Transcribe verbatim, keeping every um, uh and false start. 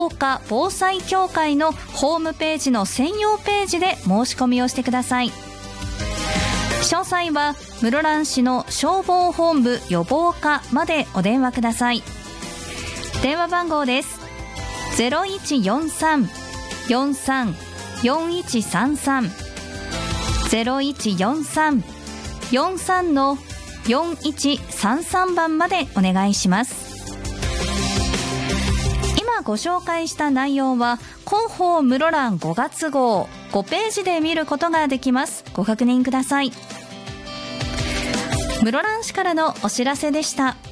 岡防災協会のホームページの専用ページで申し込みをしてください。詳細は室蘭市の消防本部予防課までお電話ください。電話番号です。 ゼロいちよんさん よんさん よんいちさんさん ゼロいちよんさん よんさん のよんいちさんさん番までお願いします。今ご紹介した内容は広報室蘭ごがつ号ごページで見ることができます。ご確認ください。室蘭市からのお知らせでした。